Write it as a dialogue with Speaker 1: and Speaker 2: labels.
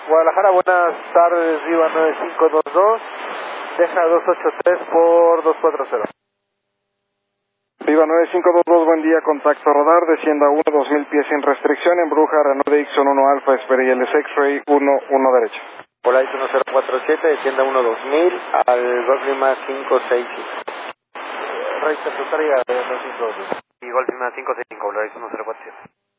Speaker 1: Guadalajara, buenas tardes, Viva 9522, deja 283 por 240.
Speaker 2: Viva 9522, buen día, contacto radar, descienda 1, 2000 pies sin restricción, embruja Renault Dixon 1 Alfa, Esperiel X-Ray 1 derecha.
Speaker 1: Polaris 1047, descienda 1, 2000 al Golf Lima 565. Rey secretaria de 252. Y Golf Lima 565, Polaris 1047.